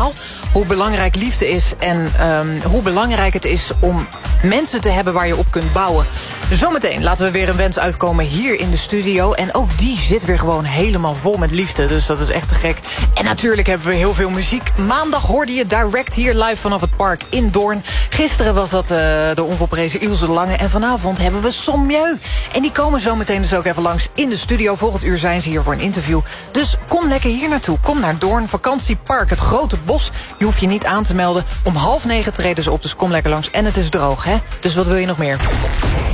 allemaal hoe belangrijk liefde is en hoe belangrijk het is om mensen te hebben waar je op kunt bouwen. Zometeen laten we weer een wens uitkomen hier in de studio. En ook die zit weer gewoon helemaal vol met liefde. Dus dat is echt te gek. En natuurlijk hebben we heel veel muziek. Maandag hoorde je Direct hier live vanaf het park in Doorn. Gisteren was dat de onvolprezen Ilse de Lange. En vanavond hebben we Sommieu. En die komen zometeen dus ook even langs in de studio. Volgend uur zijn ze hier voor een interview. Dus kom lekker hier naartoe. Kom naar Doorn, vakantiepark, het Grote Bos. Je hoeft je niet aan te melden. Om 8:30 treden ze op, dus kom lekker langs. En het is droog, hè? Dus wat wil je nog meer?